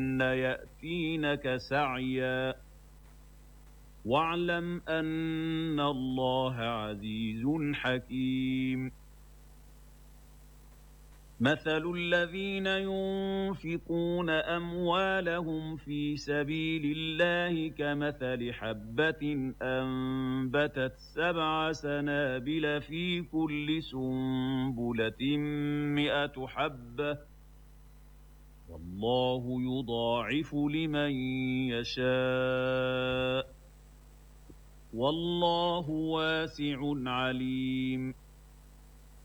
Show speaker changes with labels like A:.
A: يأتينك سعيا واعلم أن الله عزيز حكيم مثل الذين ينفقون أموالهم في سبيل الله كمثل حبة أنبتت 7 سنابل في كل سنبلة 100 حبة والله يضاعف لمن يشاء والله واسع عليم